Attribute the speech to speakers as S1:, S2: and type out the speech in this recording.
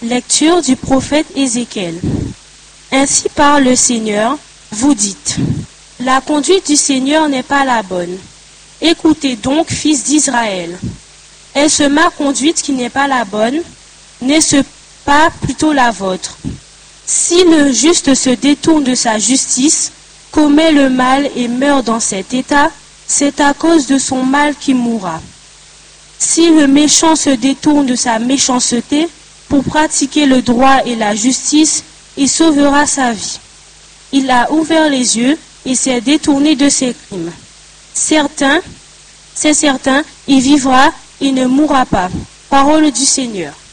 S1: Lecture du prophète Ézéchiel. Ainsi parle le Seigneur, vous dites, la conduite du Seigneur n'est pas la bonne. Écoutez donc, fils d'Israël. Est-ce ma conduite qui n'est pas la bonne? N'est-ce pas plutôt la vôtre? Si le juste se détourne de sa justice, commet le mal et meurt dans cet état, c'est à cause de son mal qu'il mourra. Si le méchant se détourne de sa méchanceté pour pratiquer le droit et la justice, il sauvera sa vie. Il a ouvert les yeux et s'est détourné de ses crimes. C'est certain, il vivra et ne mourra pas. Parole du Seigneur.